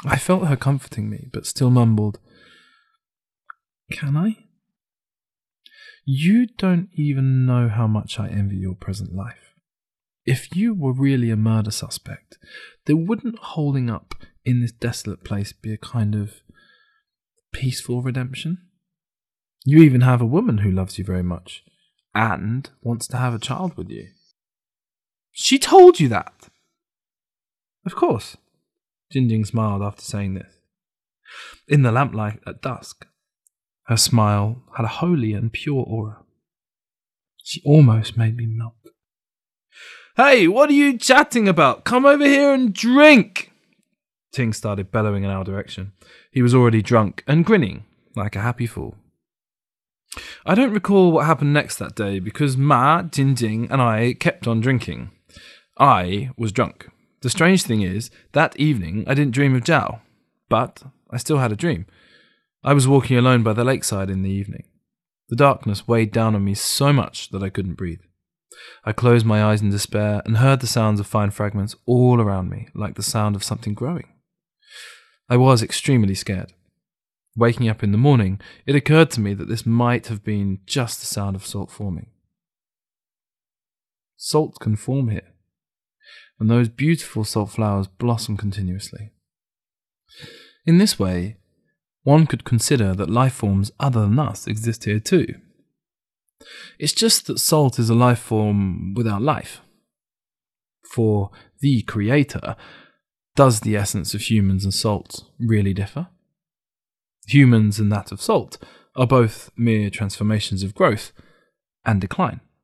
I felt her comforting me, but still mumbled, "Can I? You don't even know how much I envy your present life. If you were really a murder suspect, then wouldn't holding up in this desolate place be a kind of peaceful redemption? You even have a woman who loves you very much and wants to have a child with you." "She told you that?" "Of course." Jinjing smiled after saying this. In the lamplight at dusk, her smile had a holy and pure aura. She almost made me melt. "Hey, what are you chatting about? Come over here and drink!" Ting started bellowing in our direction. He was already drunk and grinning like a happy fool. I don't recall what happened next that day because Ma, Jinjing, and I kept on drinking. I was drunk. The strange thing is, that evening I didn't dream of Zhao, but I still had a dream. I was walking alone by the lakeside in the evening. The darkness weighed down on me so much that I couldn't breathe. I closed my eyes in despair and heard the sounds of fine fragments all around me, like the sound of something growing. I was extremely scared. Waking up in the morning, it occurred to me that this might have been just the sound of salt forming. Salt can form here, and those beautiful salt flowers blossom continuously. In this way, one could consider that life forms other than us exist here too. It's just that salt is a life form without life. For the Creator, does the essence of humans and salt really differ? Humans and that of salt are both mere transformations of growth and decline.